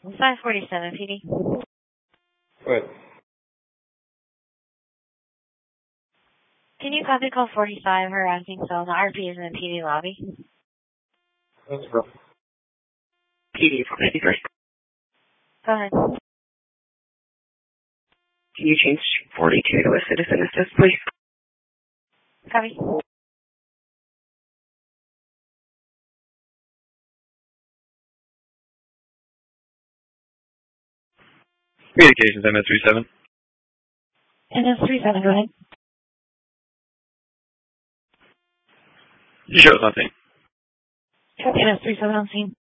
547 PD. What? Can you copy call 45 harassing cell? The RP is in the PD lobby. That's rough. PD 493. Go ahead. Can you change 42 to a citizen assist, please? Copy. Communications, MS37. MS37, go ahead. You show something. MS37 on scene.